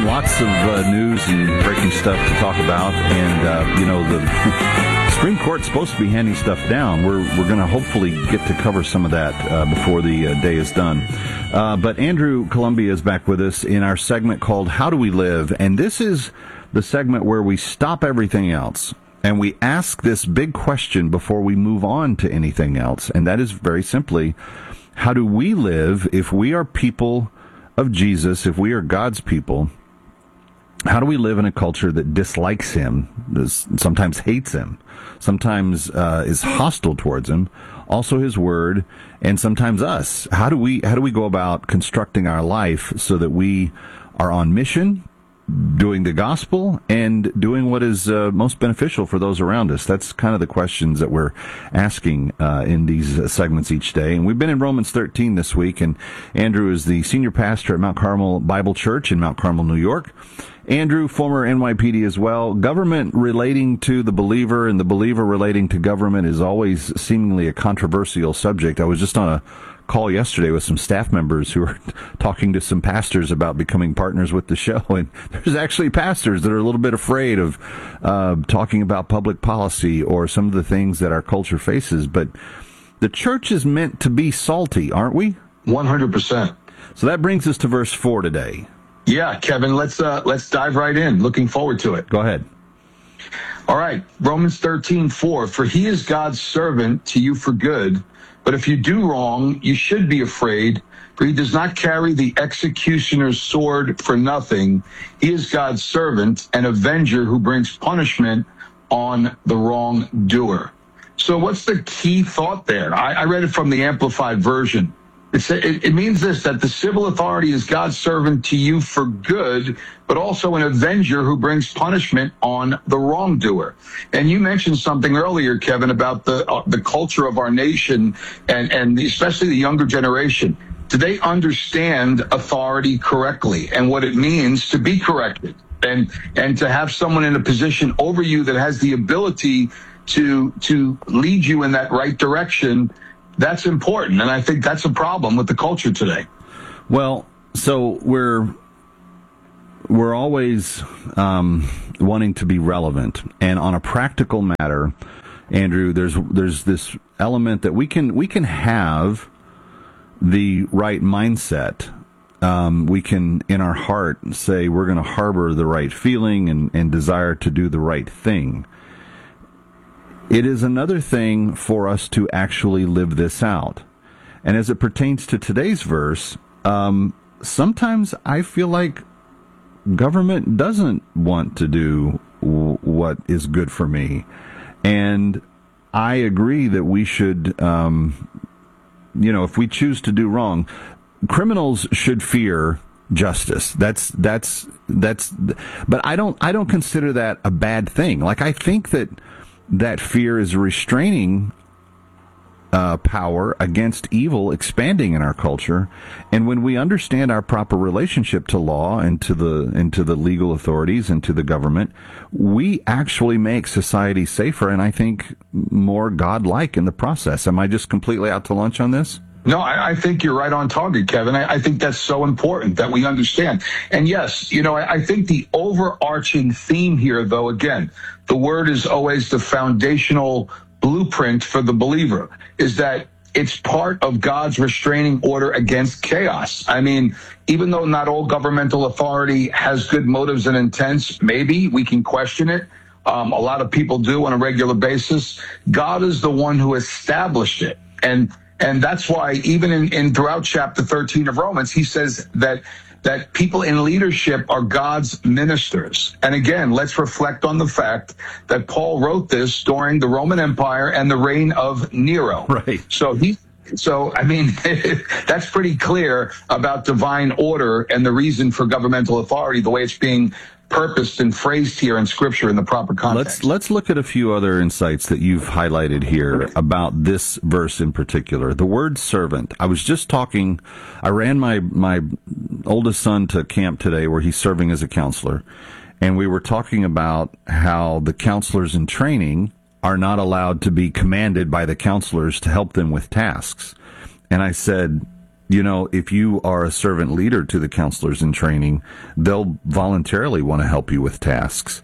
Lots of news and breaking stuff to talk about, and the Supreme Court's supposed to be handing stuff down. We're going to hopefully get to cover some of that before the day is done. But Andrew Columbia is back with us in our segment called How Do We Live? And this is the segment where we stop everything else and we ask this big question before we move on to anything else. And that is very simply, how do we live if we are people of Jesus, if we are God's people? How do we live in a culture that dislikes him, sometimes hates him, sometimes is hostile towards him, also his word, and sometimes us? How do we go about constructing our life so that we are on mission, doing the gospel, and doing what is most beneficial for those around us? That's kind of the questions that we're asking in these segments each day. And we've been in Romans 13 this week, and Andrew is the senior pastor at Mount Carmel Bible Church in Mount Carmel, New York. Andrew, former NYPD as well. Government relating to the believer and the believer relating to government is always seemingly a controversial subject. I was just on a call yesterday with some staff members who were talking to some pastors about becoming partners with the show, and there's actually pastors that are a little bit afraid of talking about public policy or some of the things that our culture faces. But the church is meant to be salty, aren't we? 100%. So that brings us to verse 4 today. Yeah, Kevin, let's dive right in. Looking forward to it. Go ahead. All right, Romans 13:4. For he is God's servant to you for good, but if you do wrong, you should be afraid, for he does not carry the executioner's sword for nothing. He is God's servant, an avenger who brings punishment on the wrongdoer. So what's the key thought there? I read it from the Amplified Version. It means this, that the civil authority is God's servant to you for good, but also an avenger who brings punishment on the wrongdoer. And you mentioned something earlier, Kevin, about the culture of our nation and especially the younger generation. Do they understand authority correctly and what it means to be corrected and to have someone in a position over you that has the ability to lead you in that right direction? That's important, and I think that's a problem with the culture today. Well, so we're always wanting to be relevant, and on a practical matter, Andrew, there's this element that we can have the right mindset. We can, in our heart, say we're going to harbor the right feeling and desire to do the right thing. It is another thing for us to actually live this out. And as it pertains to today's verse, sometimes I feel like government doesn't want to do what is good for me. And I agree that we should, if we choose to do wrong, criminals should fear justice. That's but I don't consider that a bad thing. Like, I think that fear is a restraining power against evil expanding in our culture. And when we understand our proper relationship to law and to the legal authorities and to the government, we actually make society safer and I think more godlike in the process. Am I just completely out to lunch on this? No, I think you're right on target, Kevin. I think that's so important that we understand. And yes, I think the overarching theme here, though, again, the word is always the foundational blueprint for the believer, is that it's part of God's restraining order against chaos. I mean, even though not all governmental authority has good motives and intents, maybe we can question it. A lot of people do on a regular basis. God is the one who established it. And that's why even in throughout chapter 13 of Romans, he says that people in leadership are God's ministers. And again, let's reflect on the fact that Paul wrote this during the Roman Empire and the reign of Nero. Right. So, I mean, that's pretty clear about divine order and the reason for governmental authority, the way it's being purposed and phrased here in Scripture in the proper context. Let's look at a few other insights that you've highlighted here about this verse in particular. The word servant. I was just talking, I ran my oldest son to camp today where he's serving as a counselor, and we were talking about how the counselors in training are not allowed to be commanded by the counselors to help them with tasks. And I said, if you are a servant leader to the counselors in training, they'll voluntarily want to help you with tasks.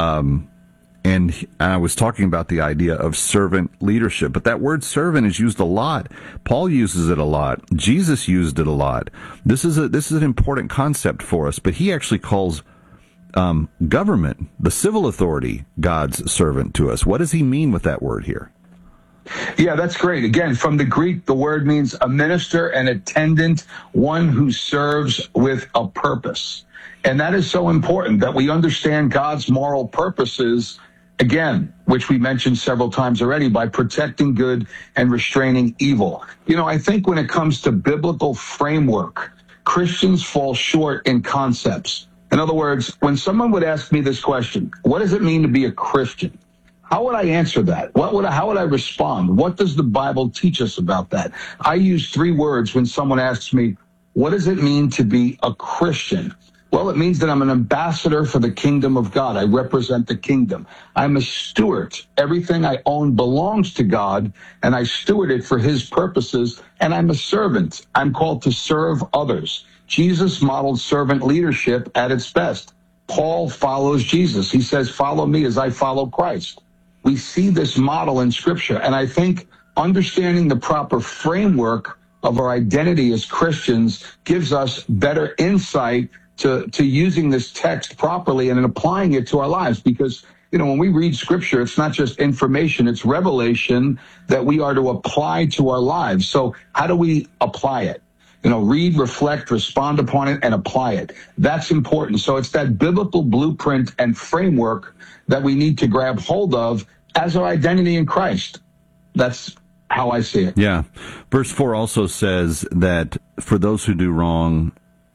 And I was talking about the idea of servant leadership, but that word servant is used a lot. Paul uses it a lot. Jesus used it a lot. This is an important concept for us, but he actually calls government, the civil authority, God's servant to us. What does he mean with that word here? Yeah, that's great. Again, from the Greek, the word means a minister, an attendant, one who serves with a purpose. And that is so important that we understand God's moral purposes, again, which we mentioned several times already, by protecting good and restraining evil. I think when it comes to biblical framework, Christians fall short in concepts. In other words, when someone would ask me this question, what does it mean to be a Christian? How would I answer that? How would I respond? What does the Bible teach us about that? I use 3 words when someone asks me, what does it mean to be a Christian? Well, it means that I'm an ambassador for the kingdom of God. I represent the kingdom. I'm a steward. Everything I own belongs to God, and I steward it for his purposes, and I'm a servant. I'm called to serve others. Jesus modeled servant leadership at its best. Paul follows Jesus. He says, follow me as I follow Christ. We see this model in Scripture, and I think understanding the proper framework of our identity as Christians gives us better insight to using this text properly and applying it to our lives. Because, when we read Scripture, it's not just information, it's revelation that we are to apply to our lives. So how do we apply it? Read, reflect, respond upon it, and apply it. That's important. So it's that biblical blueprint and framework that we need to grab hold of as our identity in Christ. That's how I see it. Yeah. Verse 4 also says that for those who do wrong,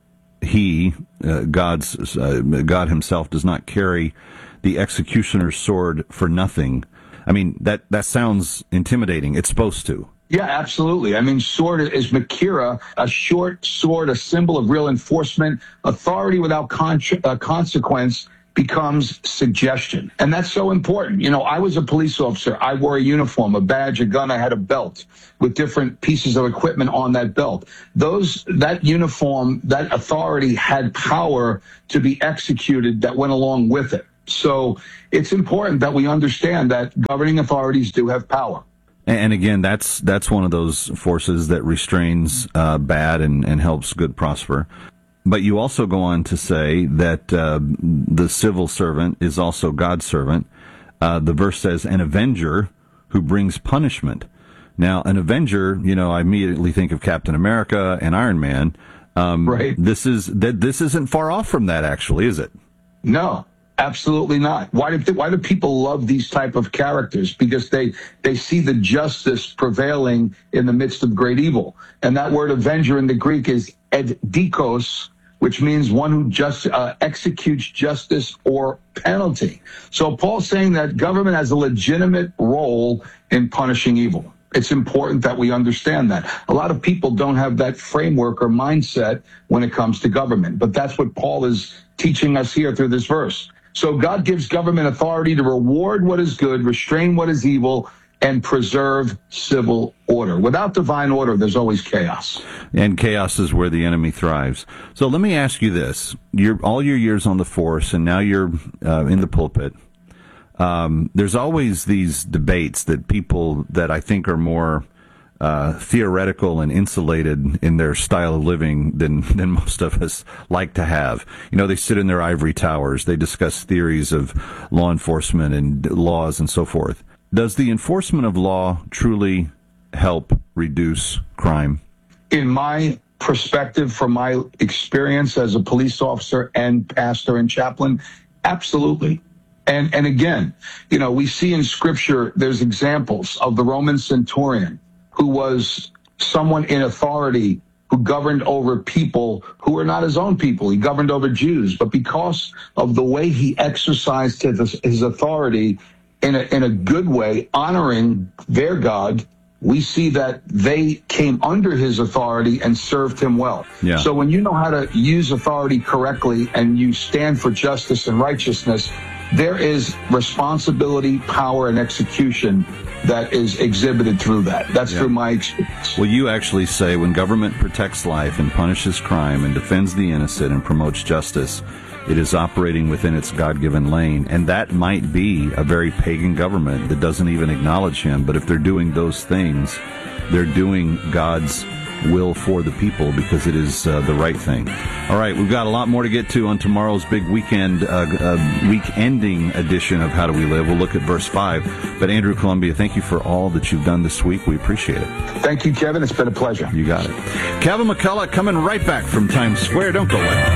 God himself does not carry the executioner's sword for nothing. I mean, that sounds intimidating. It's supposed to. Yeah, absolutely. I mean, sword is Makira, a short sword, a symbol of real enforcement. Authority without consequence becomes suggestion. And that's so important. I was a police officer. I wore a uniform, a badge, a gun. I had a belt with different pieces of equipment on that belt. That uniform, that authority had power to be executed that went along with it. So it's important that we understand that governing authorities do have power. And again, that's one of those forces that restrains bad and helps good prosper. But you also go on to say that the civil servant is also God's servant. The verse says, an avenger who brings punishment. Now, an avenger, I immediately think of Captain America and Iron Man. Right. This isn't far off from that, actually, is it? No. Absolutely not. Why do people love these type of characters? Because they see the justice prevailing in the midst of great evil. And that word avenger in the Greek is edikos, which means one who just executes justice or penalty. So Paul's saying that government has a legitimate role in punishing evil. It's important that we understand that. A lot of people don't have that framework or mindset when it comes to government, but that's what Paul is teaching us here through this verse. So God gives government authority to reward what is good, restrain what is evil, and preserve civil order. Without divine order, there's always chaos. And chaos is where the enemy thrives. So let me ask you this. All your years on the force, and now you're in the pulpit, there's always these debates that people that I think are more theoretical and insulated in their style of living than most of us like to have. They sit in their ivory towers. They discuss theories of law enforcement and laws and so forth. Does the enforcement of law truly help reduce crime? In my perspective, from my experience as a police officer and pastor and chaplain, absolutely. And again, we see in Scripture, there's examples of the Roman centurion who was someone in authority who governed over people who were not his own people. He governed over Jews, but because of the way he exercised his authority in a good way, honoring their God, we see that they came under his authority and served him well. Yeah. So when you know how to use authority correctly and you stand for justice and righteousness, there is responsibility, power, and execution that is exhibited through that. That's through my experience. Well, you actually say when government protects life and punishes crime and defends the innocent and promotes justice, it is operating within its God-given lane. And that might be a very pagan government that doesn't even acknowledge him. But if they're doing those things, they're doing God's will for the people because it is the right thing. All right, we've got a lot more to get to on tomorrow's big week-ending edition of How Do We Live. We'll look at verse 5. But Andrew Columbia, thank you for all that you've done this week. We appreciate it. Thank you, Kevin. It's been a pleasure. You got it. Kevin McCullough coming right back from Times Square. Don't go away.